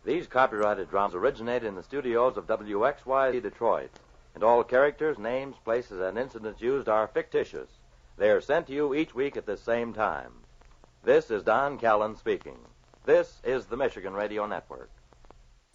These copyrighted dramas originate in the studios of WXYZ Detroit, and all characters, names, places, and incidents used are fictitious. They are sent to you each week at this same time. This is Don Callen speaking. This is the Michigan Radio Network.